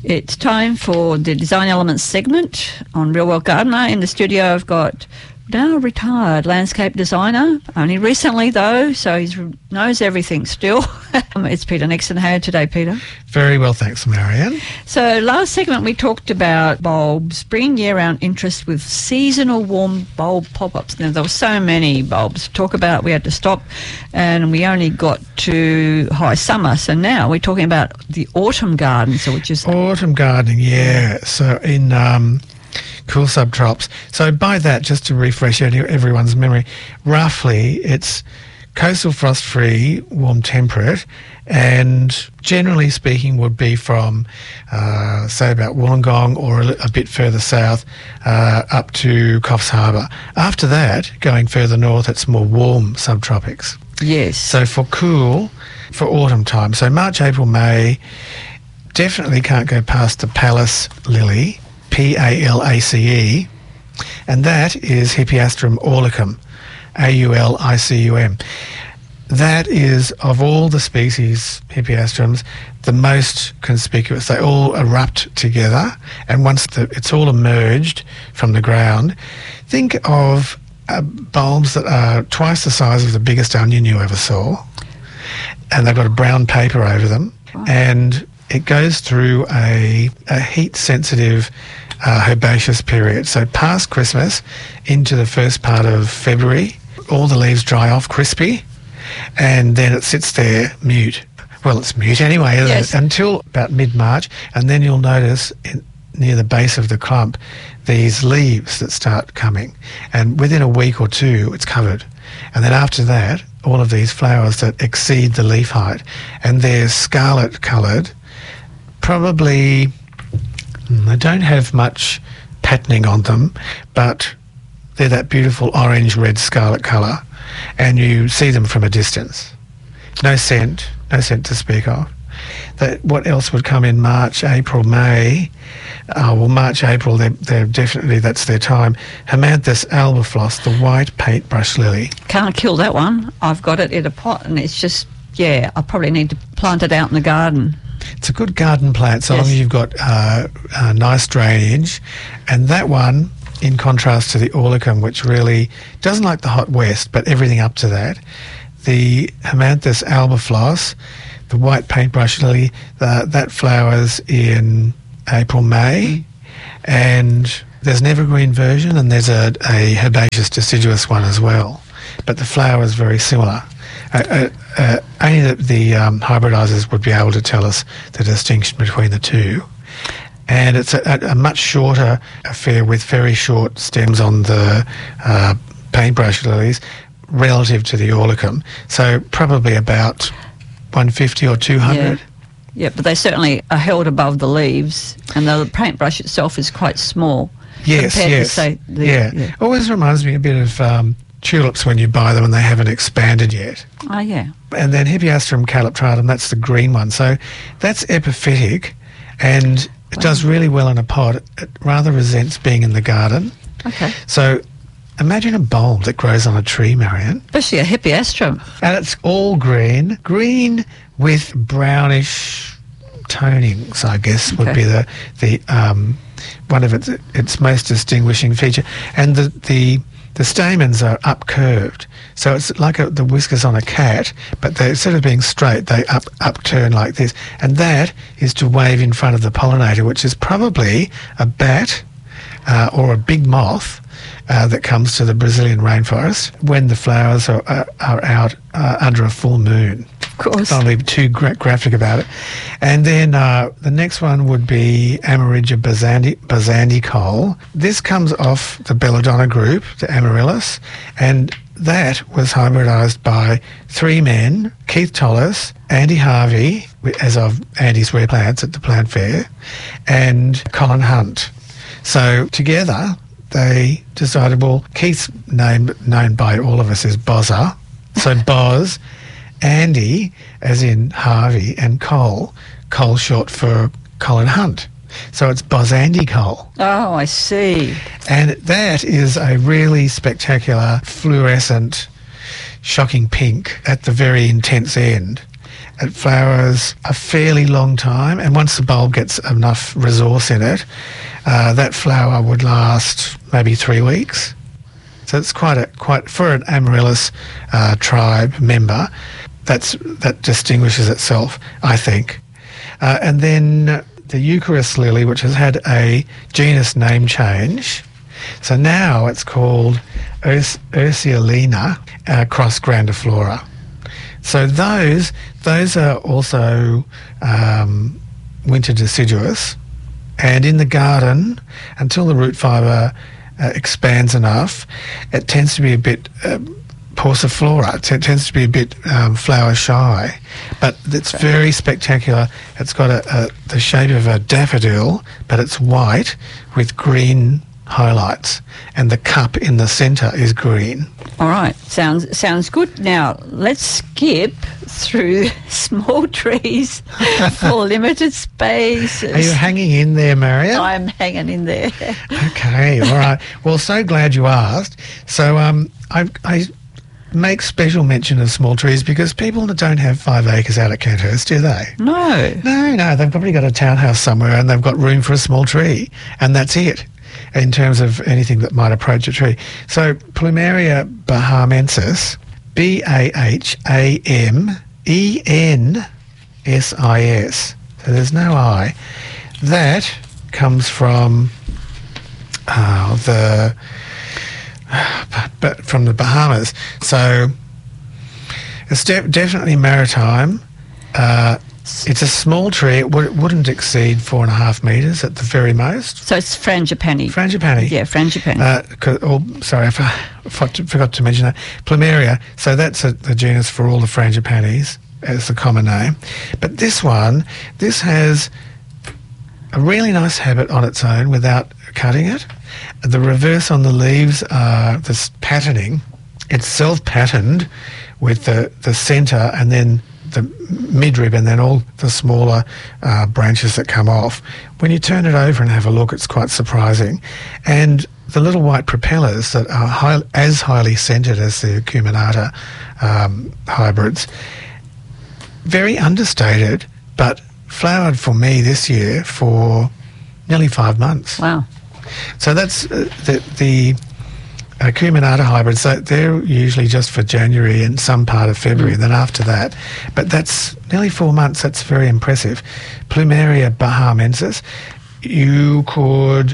It's time for the Design Elements segment on Real World Gardener. In the studio, I've got now retired landscape designer, only recently though, so he knows everything still. It's Peter Nixon. How are you today, Peter? Very well, thanks, Marianne. So last segment we talked about bulbs, bringing year-round interest with seasonal warm bulb pop-ups. Now, there were so many bulbs to talk about, we had to stop, and we only got to high summer. So now we're talking about the autumn garden, so which is... Autumn gardening, yeah. So in... cool subtrops. So by that, just to refresh everyone's memory, roughly it's coastal frost-free, warm temperate, and generally speaking would be from, say, about Wollongong or a bit further south up to Coffs Harbour. After that, going further north, it's more warm subtropics. Yes. So for cool, for autumn time, so March, April, May, definitely can't go past the Pallas lily, P-A-L-A-C-E, and that is Hippeastrum aulicum, A-U-L-I-C-U-M. That is, of all the species, Hippeastrums, the most conspicuous. They all erupt together, and once it's all emerged from the ground, think of bulbs that are twice the size of the biggest onion you ever saw, and they've got a brown paper over them, and it goes through a heat-sensitive herbaceous period. So past Christmas into the first part of February, all the leaves dry off crispy, and then it sits there mute. Well, it's mute anyway, isn't it? Until about mid-March, and then you'll notice near the base of the clump these leaves that start coming, and within a week or two it's covered. And then after that, all of these flowers that exceed the leaf height, and they're scarlet coloured, probably they don't have much patterning on them, but they're that beautiful orange, red, scarlet colour, and you see them from a distance. No scent to speak of. What else would come in March, April, May? Well, March, April, they're definitely, that's their time. Hermanthus albiflos, the white paintbrush lily. Can't kill that one. I've got it in a pot, and it's just, I probably need to plant it out in the garden. It's a good garden plant, so long as you've got nice drainage. And that one, in contrast to the aulicum, which really doesn't like the hot west, but everything up to that, the Hermanthus albiflos, the white paintbrush lily, that flowers in April, May, and there's an evergreen version, and there's a herbaceous deciduous one as well. But the flower is very similar. Only the hybridisers would be able to tell us the distinction between the two. And it's a much shorter affair with very short stems on the paintbrush lilies relative to the aulicum. So probably about 150 or 200. Yeah, but they certainly are held above the leaves, and the paintbrush itself is quite small. Yes. To, say, Always reminds me a bit of tulips when you buy them and they haven't expanded yet. Oh, yeah. And then Hippeastrum calyptratum, that's the green one. So that's epiphytic, and it does really well in a pot. It rather resents being in the garden. Okay. So imagine a bulb that grows on a tree, Marianne. Especially a Hippeastrum. And it's all green with brownish tonings, I guess, would be the one of its most distinguishing feature. And the stamens are upcurved, so it's like the whiskers on a cat, but they, instead of being straight, they upturn like this, and that is to wave in front of the pollinator, which is probably a bat or a big moth that comes to the Brazilian rainforest when the flowers are out under a full moon. Of course. I'll be too graphic about it. And then the next one would be Amarygga bazandicole. This comes off the Belladonna group, the Amaryllis, and that was hybridised by three men, Keith Tollis, Andy Harvey, as of Andy's Rare Plants at the plant fair, and Colin Hunt. So together they decided, well, Keith's name, known by all of us as Bozza, so Boz, Andy, as in Harvey, and Cole short for Colin Hunt. So it's Bozandicole. Oh, I see. And that is a really spectacular, fluorescent, shocking pink at the very intense end. It flowers a fairly long time, and once the bulb gets enough resource in it, that flower would last maybe 3 weeks. So it's quite for an amaryllis tribe member. That distinguishes itself, I think. And then the Eucharis lily, which has had a genus name change. So now it's called Ursulina cross grandiflora. So those are also winter deciduous, and in the garden, until the root fibre expands enough, it tends to be a bit Pauciflora. It tends to be a bit flower shy, but it's very spectacular. It's got the shape of a daffodil, but it's white with green highlights, and the cup in the centre is green. All right, sounds good. Now let's skip through small trees for limited spaces. Are you hanging in there, Marion? I'm hanging in there. Okay, all right. Well, so glad you asked. So I make special mention of small trees because people don't have 5 acres out at Kenthurst, do they? No. No. They've probably got a townhouse somewhere and they've got room for a small tree, and that's it in terms of anything that might approach a tree. So Plumeria bahamensis, BAHAMENSIS, so there's no I. That comes from the Bahamas. So it's definitely maritime. It's a small tree. It wouldn't exceed 4.5 metres at the very most. So it's frangipani. Frangipani. Yeah, frangipani. Sorry, I forgot to mention that. Plumeria. So that's the genus for all the frangipanis as the common name. But this has a really nice habit on its own without cutting it. The reverse on the leaves are this patterning. It's self-patterned with the centre and then the midrib and then all the smaller branches that come off. When you turn it over and have a look, it's quite surprising. And the little white propellers that are as highly scented as the acuminata hybrids, very understated, but flowered for me this year for nearly 5 months. Wow. So that's the acuminata hybrids. So they're usually just for January and some part of February, and then after that. But that's nearly 4 months. That's very impressive. Plumeria bahamensis, you could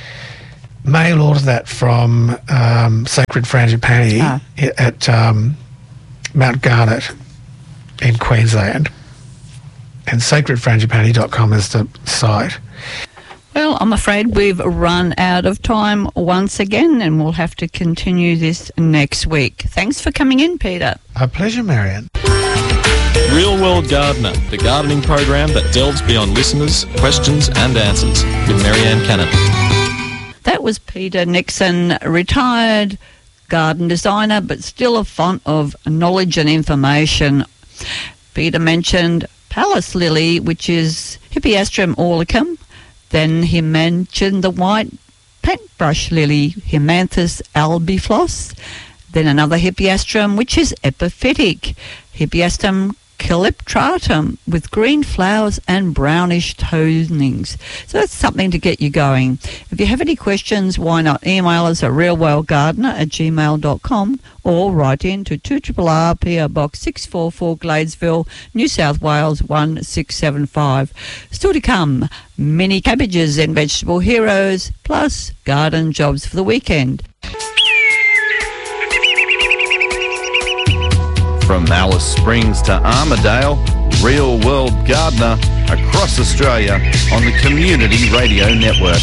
mail order that from Sacred Frangipani at Mount Garnet in Queensland. And sacredfrangipani.com is the site. Well, I'm afraid we've run out of time once again, and we'll have to continue this next week. Thanks for coming in, Peter. A pleasure, Marianne. Real World Gardener, the gardening program that delves beyond listeners' questions and answers, with Marianne Cannon. That was Peter Nixon, retired garden designer, but still a font of knowledge and information. Peter mentioned Pallas lily, which is Hippeastrum orlicum. Then he mentioned the white paintbrush lily, Himanthes albiflos. Then another Hippeastrum, which is epiphytic, Hippeastrum calyptratum, with green flowers and brownish tonings. So that's something to get you going. If you have any questions, why not email us at realworldgardener@gmail.com or write in to 2RRR PO Box 644 Gladesville, New South Wales 1675. Still to come, mini cabbages and vegetable heroes, plus garden jobs for the weekend. From Alice Springs to Armidale, Real World Gardener across Australia on the Community Radio Network.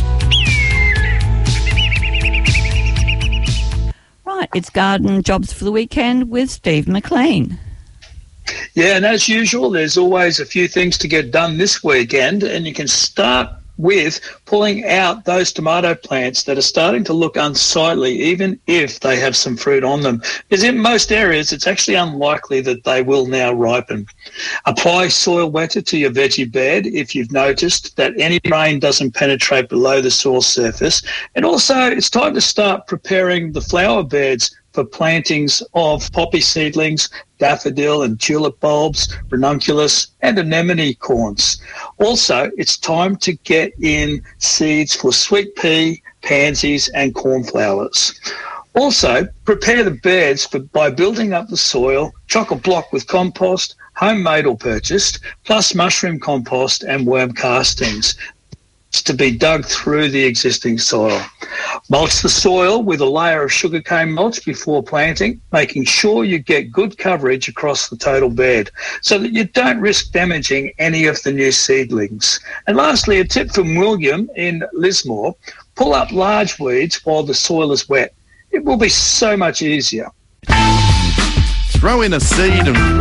Right, it's garden jobs for the weekend with Steve McLean. Yeah, and as usual, there's always a few things to get done this weekend, and you can start with pulling out those tomato plants that are starting to look unsightly, even if they have some fruit on them. Because in most areas, it's actually unlikely that they will now ripen. Apply soil wetter to your veggie bed if you've noticed that any rain doesn't penetrate below the soil surface. And also, it's time to start preparing the flower beds for for plantings of poppy seedlings, daffodil and tulip bulbs, ranunculus and anemone corns. Also, it's time to get in seeds for sweet pea, pansies and cornflowers. Also, prepare the beds by building up the soil, chock-a-block with compost, homemade or purchased, plus mushroom compost and worm castings to be dug through the existing soil. Mulch the soil with a layer of sugarcane mulch before planting, making sure you get good coverage across the total bed so that you don't risk damaging any of the new seedlings. And lastly, a tip from William in Lismore, pull up large weeds while the soil is wet. It will be so much easier. Throw in a seed and